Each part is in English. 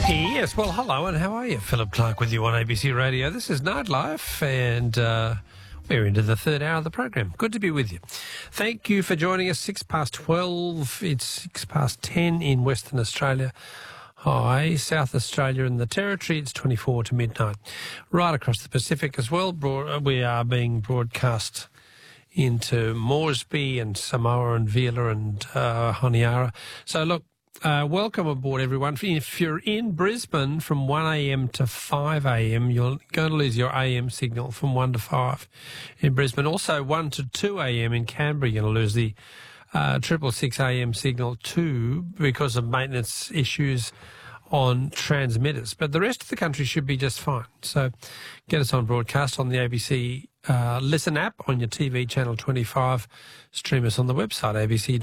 Yes, well, hello, and how are you? Philip Clark with you on ABC Radio. This is Nightlife, and we're into the third hour of the program. Good to be with you. Thank you for joining us. 12:06. It's 10:06 in Western Australia. Hi, South Australia and the Territory, it's 24 to midnight. Right across the Pacific as well, we are being broadcast into Moresby and Samoa and Vila and Honiara. So, look, welcome aboard, everyone. If you're in Brisbane from 1am to 5am, you're going to lose your AM signal from 1 to 5 in Brisbane. Also, 1 to 2am in Canberra, you're going to lose the 666 AM signal too because of maintenance issues on transmitters. But the rest of the country should be just fine. So get us on broadcast on the ABC Listen app on your TV, Channel 25. Stream us on the website,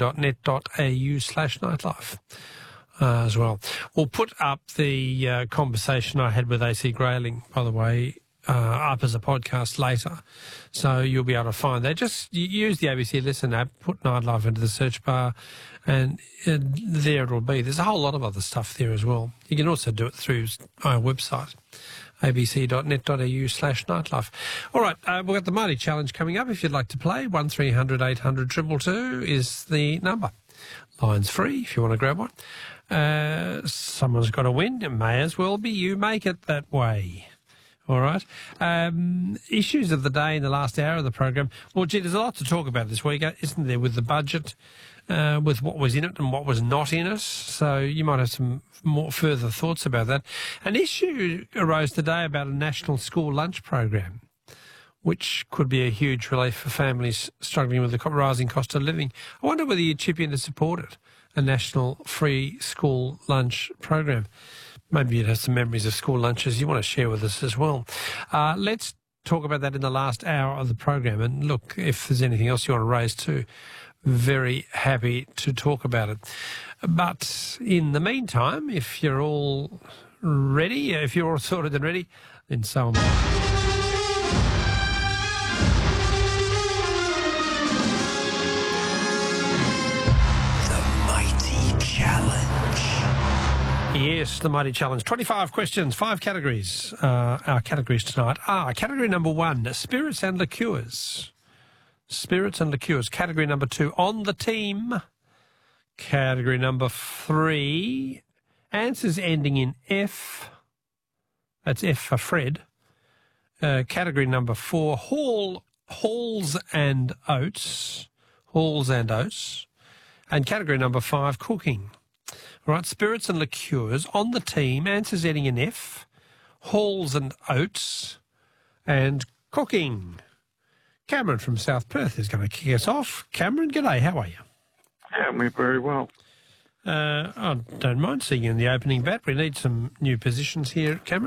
abc.net.au/nightlife as well. We'll put up the conversation I had with AC Grayling, by the way, up as a podcast later. So you'll be able to find that. Just use the ABC Listen app, put Nightlife into the search bar, and there it will be. There's a whole lot of other stuff there as well. You can also do it through our website, abc.net.au/nightlife. All right, we've got the Mighty Challenge coming up. If you'd like to play, 1300 800 222 is the number. Line's free if you want to grab one. Someone's got to win. It may as well be you. Make it that way. All right. Issues of the day in the last hour of the program. Well, gee, there's a lot to talk about this week, isn't there, with the budget, with what was in it and what was not in it. So you might have some more further thoughts about that. An issue arose today about a national school lunch program, which could be a huge relief for families struggling with the rising cost of living. I wonder whether you'd chip in to support it, a national free school lunch program. Maybe you'd have some memories of school lunches you want to share with us as well. Let's talk about that in the last hour of the program. And look, if there's anything else you want to raise too, very happy to talk about it. But in the meantime, if you're all ready, if you're all sorted and ready, then so am I. Yes, the Mighty Challenge. 25 questions, 5 categories. Our categories tonight are category number 1, spirits and liqueurs. Spirits and liqueurs. Category number 2, on the team. Category number 3, answers ending in F. That's F for Fred. Category number 4, halls and oats. Halls and oats. And category number 5, cooking. All right, spirits and liqueurs, on the team, answers ending in F, halls and oats, and cooking. Cameron from South Perth is going to kick us off. Cameron, g'day, how are you? Yeah, we're very well. I don't mind seeing you in the opening bat. We need some new positions here, Cameron.